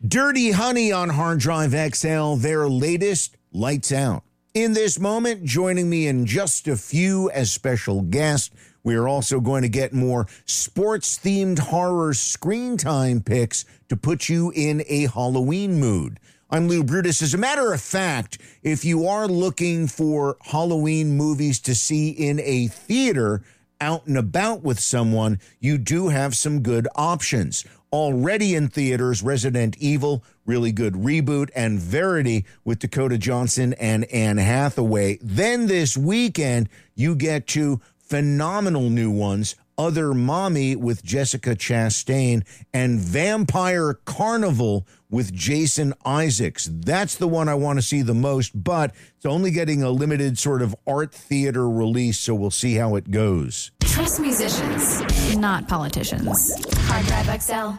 Dirty Honey on Hard Drive XL, their latest Lights Out. In this moment, joining me in just a few as special guests, we are also going to get more sports-themed horror screen time picks to put you in a Halloween mood. I'm Lou Brutus. As a matter of fact, if you are looking for Halloween movies to see in a theater out and about with someone, you do have some good options. Already in theaters, Resident Evil, really good reboot, and Verity with Dakota Johnson and Anne Hathaway. Then this weekend, you get two phenomenal new ones, Other Mommy with Jessica Chastain and Vampire Carnival with Jason Isaacs. That's the one I want to see the most, but it's only getting a limited sort of art theater release, so we'll see how it goes. Trust musicians, not politicians. Hard Drive XL.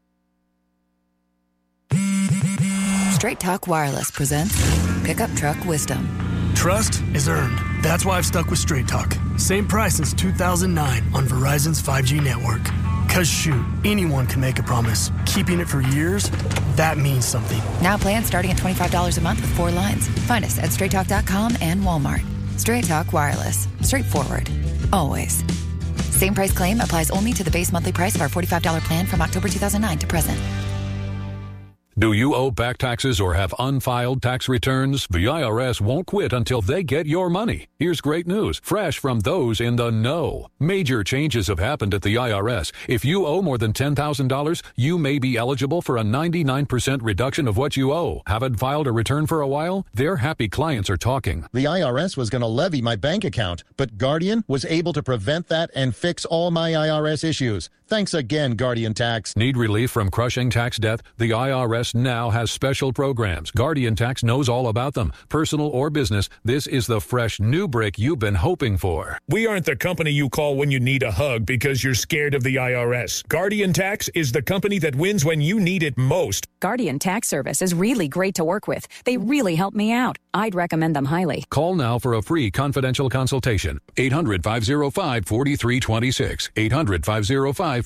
Straight Talk Wireless presents Pickup Truck Wisdom. Trust is earned. That's why I've stuck with Straight Talk. Same price since 2009 on Verizon's 5G network. Cause shoot, anyone can make a promise. Keeping it for years, that means something. Now plans starting at $25 a month with 4 lines. Find us at straighttalk.com and Walmart. Straight Talk Wireless. Straightforward. Always. Same price claim applies only to the base monthly price of our $45 plan from October 2009 to present. Do you owe back taxes or have unfiled tax returns? The IRS won't quit until they get your money. Here's great news, fresh from those in the know. Major changes have happened at the IRS. If you owe more than $10,000, you may be eligible for a 99% reduction of what you owe. Haven't filed a return for a while? Their happy clients are talking. The IRS was going to levy my bank account, but Guardian was able to prevent that and fix all my IRS issues. Thanks again, Guardian Tax. Need relief from crushing tax debt? The IRS now has special programs. Guardian Tax knows all about them. Personal or business, this is the fresh new brick you've been hoping for. We aren't the company you call when you need a hug because you're scared of the IRS. Guardian Tax is the company that wins when you need it most. Guardian Tax Service is really great to work with. They really help me out. I'd recommend them highly. Call now for a free confidential consultation. 800-505-4326. 800-505-4326.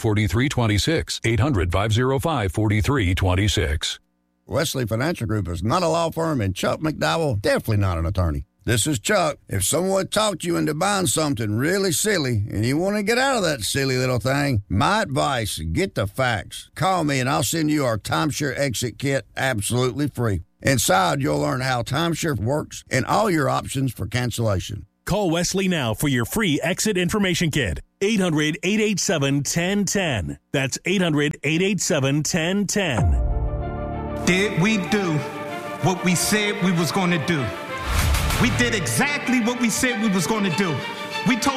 800-505-4326. Wesley Financial Group is not a law firm, and Chuck McDowell definitely not an attorney. This is Chuck. If someone talked you into buying something really silly and you want to get out of that silly little thing, my advice, get the facts. Call me and I'll send you our timeshare exit kit absolutely free. Inside, you'll learn how timeshare works and all your options for cancellation. Call Wesley now for your free exit information kit. 800-887-1010. That's 800-887-1010. Did we do what we said we was going to do? We did exactly what we said we was going to do. We told